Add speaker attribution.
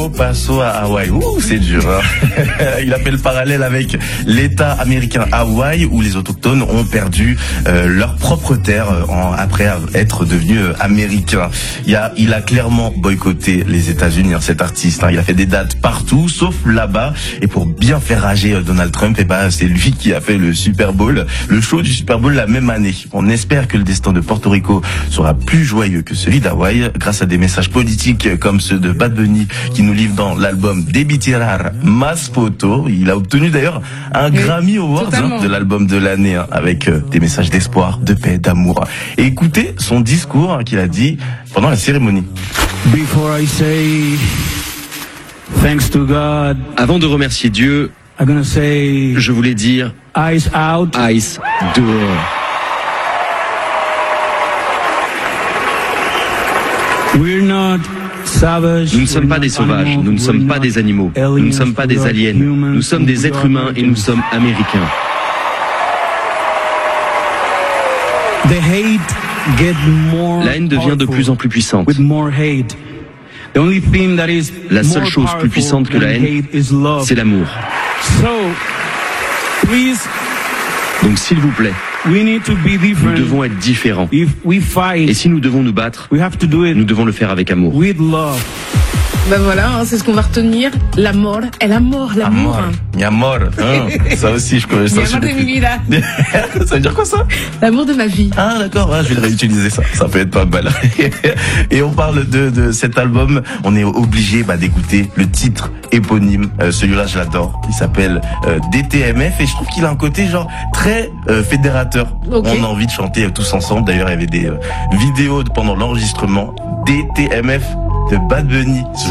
Speaker 1: Burkina Faso à Hawaï. Ouh, c'est dur. Hein. Il a fait le parallèle avec l'État américain Hawaï où les autochtones ont perdu leur propre terre après être devenus américains. Il a clairement boycotté les États-Unis, hein, cet artiste. Hein. Il a fait des dates partout, sauf là-bas. Et pour bien faire rager Donald Trump, c'est lui qui a fait le Super Bowl, le show du Super Bowl la même année. On espère que le destin de Porto Rico sera plus joyeux que celui d'Hawaï, grâce à des messages politiques comme ceux de Bad Bunny, qui nous livre dans l'album Debi Tirar Mas Foto. Il a obtenu d'ailleurs un Grammy Award de l'album de l'année, hein, avec des messages d'espoir, de paix, d'amour. Et écoutez son discours qu'il a dit pendant la cérémonie.
Speaker 2: Before I say thanks to God,
Speaker 3: avant de remercier Dieu,
Speaker 2: I'm gonna say,
Speaker 3: je voulais dire
Speaker 2: eyes out,
Speaker 3: eyes dehors.
Speaker 2: We're not savage.
Speaker 3: Nous ne sommes pas des sauvages, nous ne sommes pas des animaux, nous ne sommes pas des aliens, nous sommes des êtres humains et nous sommes américains. La haine devient de plus en plus puissante. La seule chose plus puissante que la haine, c'est l'amour. Donc s'il vous plaît, nous devons être différents. Et si nous devons nous battre, nous devons le faire avec amour.
Speaker 4: Ben voilà, hein, c'est ce qu'on va retenir. L'amour, l'amour.
Speaker 1: Mi amor. Ça aussi, je connais ça.
Speaker 4: Mi amor de mi vida.
Speaker 1: Ça veut dire quoi ça?
Speaker 4: L'amour de ma vie.
Speaker 1: Ah d'accord, je vais le réutiliser ça. Ça peut être pas mal. Et on parle de cet album. On est obligé d'écouter le titre éponyme. Celui-là, je l'adore. Il s'appelle DTMF et je trouve qu'il a un côté genre très fédérateur. Okay. On a envie de chanter tous ensemble. D'ailleurs, il y avait des vidéos pendant l'enregistrement. DTMF de Bad Bunny.